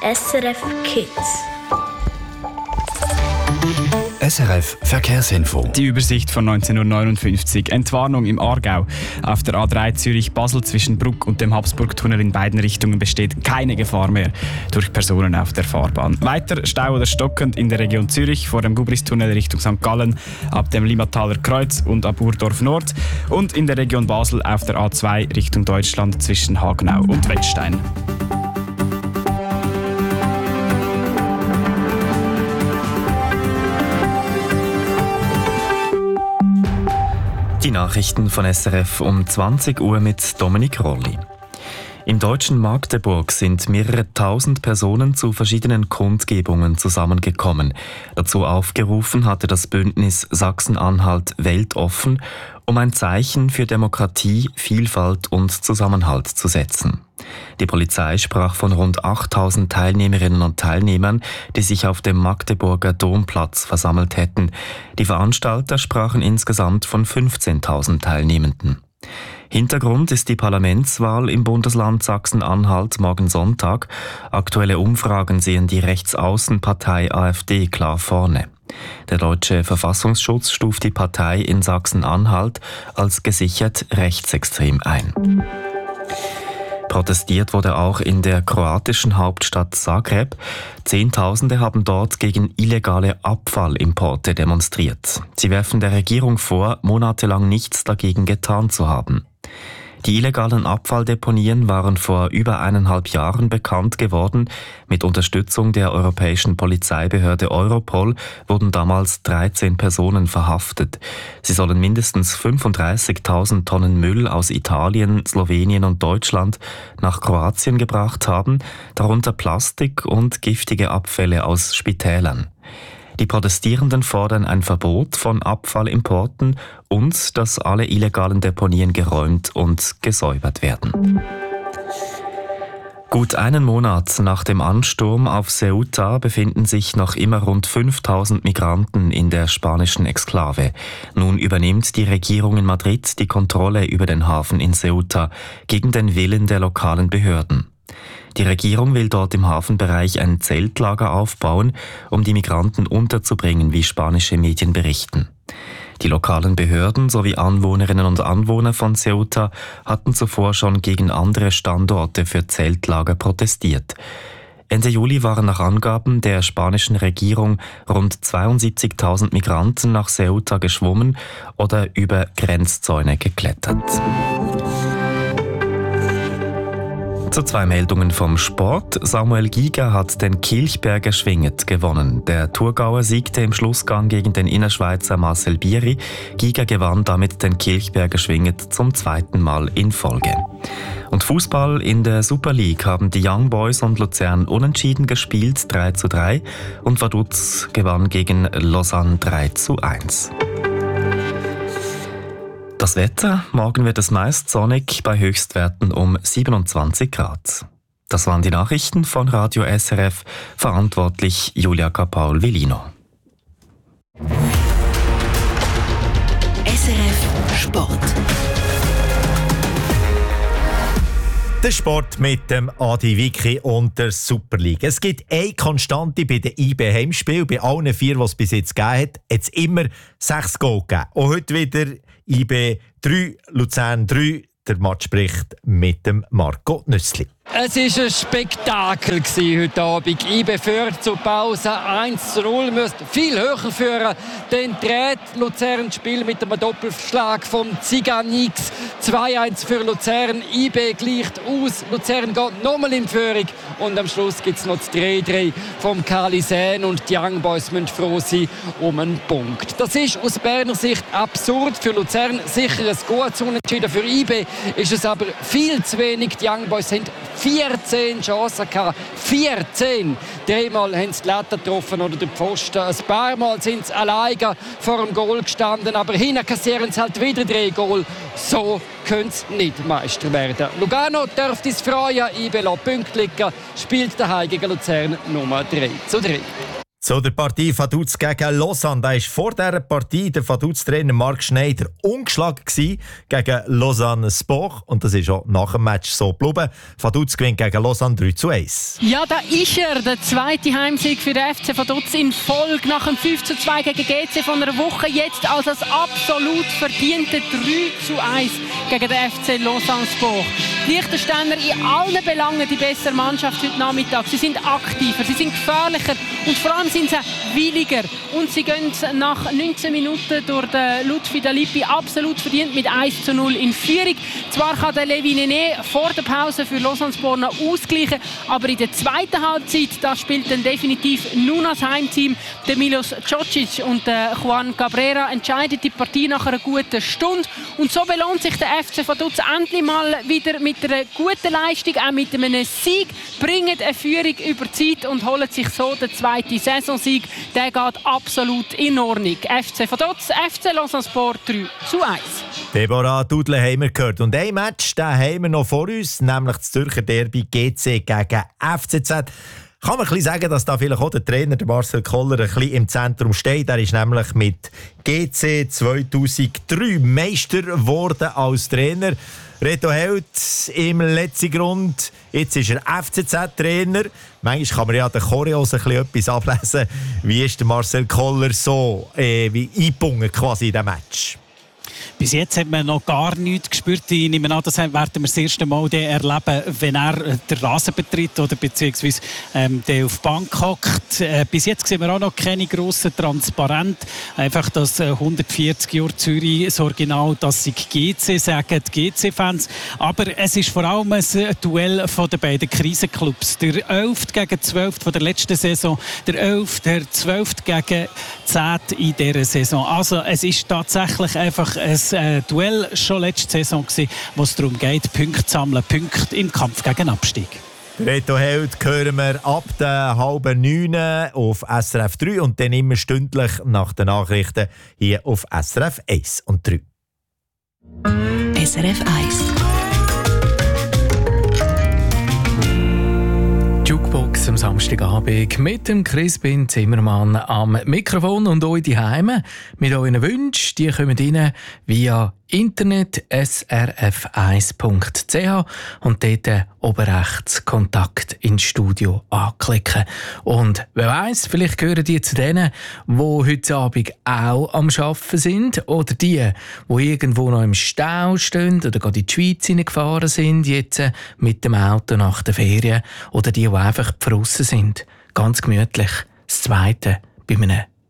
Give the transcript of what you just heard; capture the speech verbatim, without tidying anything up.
S R F Kids. S R F Verkehrsinfo. Die Übersicht von neunzehn Uhr neunundfünfzig. Entwarnung im Aargau. Auf der A drei Zürich-Basel zwischen Bruck und dem Habsburgtunnel in beiden Richtungen besteht keine Gefahr mehr durch Personen auf der Fahrbahn. Weiter Stau oder stockend in der Region Zürich vor dem Gubristunnel Richtung Sankt Gallen, ab dem Limmataler Kreuz und ab Urdorf Nord und in der Region Basel auf der A zwei Richtung Deutschland zwischen Hagenau und Wettstein. Die Nachrichten von S R F um zwanzig Uhr mit Dominik Rolli. Im deutschen Magdeburg sind mehrere tausend Personen zu verschiedenen Kundgebungen zusammengekommen. Dazu aufgerufen hatte das Bündnis Sachsen-Anhalt weltoffen, um ein Zeichen für Demokratie, Vielfalt und Zusammenhalt zu setzen. Die Polizei sprach von rund achttausend Teilnehmerinnen und Teilnehmern, die sich auf dem Magdeburger Domplatz versammelt hätten. Die Veranstalter sprachen insgesamt von fünfzehntausend Teilnehmenden. Hintergrund ist die Parlamentswahl im Bundesland Sachsen-Anhalt morgen Sonntag. Aktuelle Umfragen sehen die Rechtsaußenpartei AfD klar vorne. Der deutsche Verfassungsschutz stuft die Partei in Sachsen-Anhalt als gesichert rechtsextrem ein. Protestiert wurde auch in der kroatischen Hauptstadt Zagreb. Zehntausende haben dort gegen illegale Abfallimporte demonstriert. Sie werfen der Regierung vor, monatelang nichts dagegen getan zu haben. Die illegalen Abfalldeponien waren vor über eineinhalb Jahren bekannt geworden. Mit Unterstützung der europäischen Polizeibehörde Europol wurden damals dreizehn Personen verhaftet. Sie sollen mindestens fünfunddreißigtausend Tonnen Müll aus Italien, Slowenien und Deutschland nach Kroatien gebracht haben, darunter Plastik und giftige Abfälle aus Spitälern. Die Protestierenden fordern ein Verbot von Abfallimporten und dass alle illegalen Deponien geräumt und gesäubert werden. Gut einen Monat nach dem Ansturm auf Ceuta befinden sich noch immer rund fünftausend Migranten in der spanischen Exklave. Nun übernimmt die Regierung in Madrid die Kontrolle über den Hafen in Ceuta gegen den Willen der lokalen Behörden. Die Regierung will dort im Hafenbereich ein Zeltlager aufbauen, um die Migranten unterzubringen, wie spanische Medien berichten. Die lokalen Behörden sowie Anwohnerinnen und Anwohner von Ceuta hatten zuvor schon gegen andere Standorte für Zeltlager protestiert. Ende Juli waren nach Angaben der spanischen Regierung rund zweiundsiebzigtausend Migranten nach Ceuta geschwommen oder über Grenzzäune geklettert. Zu zwei Meldungen vom Sport. Samuel Giger hat den Kilchberger Schwinget gewonnen. Der Thurgauer siegte im Schlussgang gegen den Innerschweizer Marcel Bieri. Giger gewann damit den Kilchberger Schwinget zum zweiten Mal in Folge. Und Fußball in der Super League haben die Young Boys und Luzern unentschieden gespielt, drei zu drei, und Vaduz gewann gegen Lausanne drei zu eins. Das Wetter, morgen wird es meist sonnig bei Höchstwerten um siebenundzwanzig Grad. Das waren die Nachrichten von Radio S R F, verantwortlich Julia Capaul-Villino. S R F Sport. Der Sport mit dem Adi Wicki und der Super League. Es gibt eine Konstante bei den I B Heimspielen. Bei allen vier, die es bis jetzt gegeben hat, hat es immer sechs Goal gegeben. Und heute wieder I B drei, Luzern drei. Der Match spricht mit dem Marco Nüssli. Es war ein Spektakel heute Abend. I B führt zur Pause eins zu null, müsste viel höher führen. Dann dreht Luzern das Spiel mit einem Doppelschlag vom Ziganix. zwei eins für Luzern. I B gleicht aus. Luzern geht nochmal in Führung. Und am Schluss gibt es noch das drei drei vom Kalisen. Und die Young Boys müssen froh sein um einen Punkt. Das ist aus Berner Sicht absurd. Für Luzern sicher ein gutes Unentschieden. Für I B ist es aber viel zu wenig. Die Young Boys haben vierzehn Chancen gehabt. vierzehn! Dreimal haben sie die Latte getroffen oder den Pfosten. Ein paar Mal sind sie alleine vor dem Goal gestanden. Aber hinten kassieren sie halt wieder drei Goal. So können sie nicht Meister werden. Lugano dürfte es freuen. I B lässt Punkte liegen. Spielt daheim gegen Luzern Nummer drei zu drei. Zu der Partie Vaduz gegen Lausanne. Da war vor dieser Partie der Vaduz-Trainer Marc Schneider ungeschlagen gewesen gegen Lausanne Sport. Und das ist auch nach dem Match so geblieben. Vaduz gewinnt gegen Lausanne drei zu eins. Ja, da ist er, der zweite Heimsieg für den F C Vaduz in Folge. Nach dem fünf zu zwei gegen G C von einer Woche. Jetzt als das absolut verdiente drei zu eins gegen den F C Lausanne Sport. Die Liechtensteiner in allen Belangen die bessere Mannschaft heute Nachmittag. Sie sind aktiver, sie sind gefährlicher und vor allem sind sie williger. Und sie gehen nach neunzehn Minuten durch den Lutfi Dalippi absolut verdient mit eins zu null in Führung. Zwar kann der Levi Nene vor der Pause für Lausanne Sport noch ausgleichen, aber in der zweiten Halbzeit da spielt dann definitiv nun das Heimteam. Der Milos Cocic und der Juan Cabrera entscheiden die Partie nach einer guten Stunde. Und so belohnt sich der F C Vaduz endlich mal wieder mit einer guten Leistung, auch mit einem Sieg, bringen eine Führung über die Zeit und holen sich so den zweiten Saisonsieg. Der geht absolut in Ordnung. F C Vaduz, F C Lausanne Sport drei zu eins. Deborah Dudle haben wir gehört. Und ein Match den haben wir noch vor uns, nämlich das Zürcher Derby G C gegen F C Z. Kann man ein bisschen sagen, dass da vielleicht auch der Trainer, der Marcel Koller, ein bisschen im Zentrum steht. Er ist nämlich mit G C zweitausenddrei Meister geworden als Trainer. Reto Held im letzten Grund. Jetzt ist er F C Z-Trainer. Manchmal kann man ja den Choreos ein bisschen etwas ablesen. Wie ist der Marcel Koller so äh, wie eingebunden quasi in diesem Match? Bis jetzt hat man noch gar nichts gespürt. Ich nehme an, das werden wir das erste Mal erleben, wenn er den Rasen betritt oder beziehungsweise ähm, der auf die Bank hockt. Äh, bis jetzt sehen wir auch noch keine grossen Transparent. Einfach das äh, hundertvierzig Jahre Zürich, das Original, das sie G C sagen, die G C-Fans. Aber es ist vor allem ein Duell von den beiden Krisenclubs. Der elfte gegen zwölfte von der letzten Saison, der elfte, der zwölfte gegen zehnte in dieser Saison. Also es ist tatsächlich einfach ein Ein Duell schon letzte Saison gewesen, wo es darum geht, Punkte zu sammeln, Punkte im Kampf gegen Abstieg. Reto Held hören wir ab der halben neun auf S R F drei und dann immer stündlich nach den Nachrichten hier auf S R F eins und drei. S R F eins. Jukebox am Samstagabend mit dem Crispin Zimmermann am Mikrofon und euch die Heime mit euren Wünschen. Die kommen rein via Internet s r f eins punkt c h und dort oben rechts Kontakt ins Studio anklicken. Und wer weiss, vielleicht gehören die zu denen, die heute Abend auch am Arbeiten sind oder die, die irgendwo noch im Stau stehen oder gerade in die Schweiz hineingefahren sind, jetzt mit dem Auto nach der Ferien oder die, die einfach draussen sind. Ganz gemütlich. Das Zweite bei einem